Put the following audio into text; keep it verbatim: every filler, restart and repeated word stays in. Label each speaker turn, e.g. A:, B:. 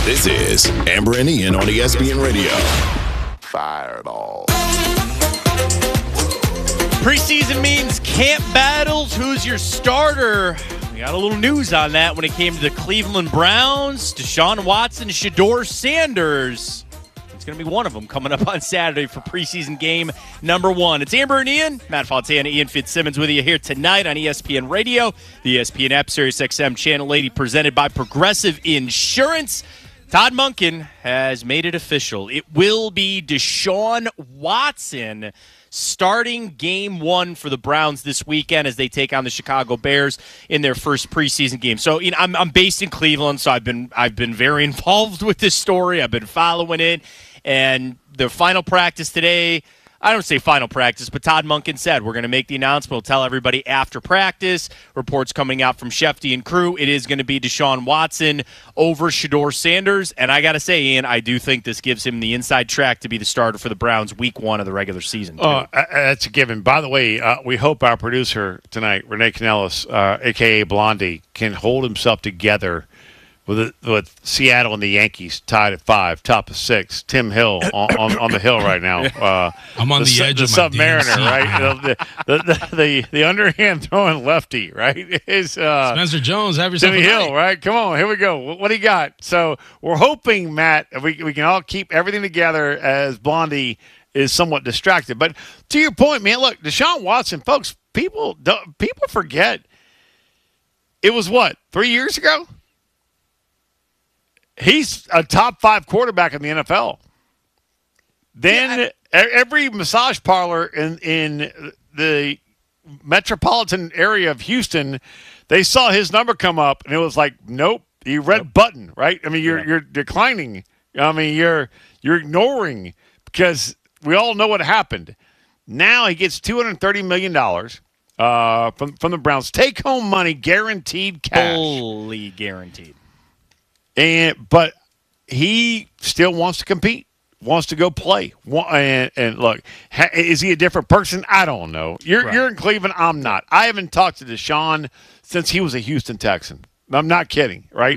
A: This is Amber and Ian on E S P N Radio. Fireball.
B: Preseason means camp battles. Who's your starter? We got a little news on that when it came to the Cleveland Browns. Deshaun Watson, Shedeur Sanders. It's going to be one of them coming up on Saturday for preseason game number one. It's Amber and Ian. Matt Fontana, Ian Fitzsimmons with you here tonight on E S P N Radio, the E S P N app, Sirius X M Channel eighty, presented by Progressive Insurance. Todd Monken has made it official. It will be Deshaun Watson starting game one for the Browns this weekend as they take on the Chicago Bears in their first preseason game. So, you know, I'm, I'm based in Cleveland, so I've been I've been very involved with this story. I've been following it, and the final practice today. I don't say final practice, but Todd Monken said we're going to make the announcement. We'll tell everybody after practice. Reports coming out from Shefty and crew. It is going to be Deshaun Watson over Shedeur Sanders. And I got to say, Ian, I do think this gives him the inside track to be the starter for the Browns week one of the regular season.
C: Oh, uh, that's a given. By the way, uh, we hope our producer tonight, Renee Canellis, uh, a k a. Blondie, can hold himself together with with Seattle and the Yankees tied at five, top of six. Tim Hill on, on, on the hill right now. Uh,
D: I'm on the, the edge
C: the
D: of my
C: Submariner,
D: D M C.
C: right? the, the, the, the the underhand throwing lefty, right? Is uh,
D: Spencer Jones, have yourself
C: Timmy
D: a
C: Hill,
D: night.
C: right? Come on, here we go. What, what do you got? So we're hoping, Matt, we we can all keep everything together as Blondie is somewhat distracted. But to your point, man, look, Deshaun Watson, folks, people don't, people forget. It was what, three years ago? He's a top five quarterback in the N F L. Then yeah, I, every massage parlor in, in the metropolitan area of Houston, they saw his number come up, and it was like, nope, you red yep. button, right? I mean, you're yeah. you're declining. I mean, you're you're ignoring because we all know what happened. Now he gets two hundred thirty million dollars uh, from from the Browns, take home money, guaranteed cash,
B: fully guaranteed.
C: And but he still wants to compete, wants to go play. And, and look, ha, is he a different person? I don't know. You're right. You're in Cleveland. I'm not. I haven't talked to Deshaun since he was a Houston Texan. I'm not kidding, right?